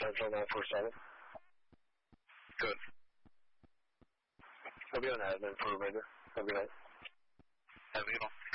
Central 947. Good. I'll be on admin for a minute. Have a good night. Have a good one.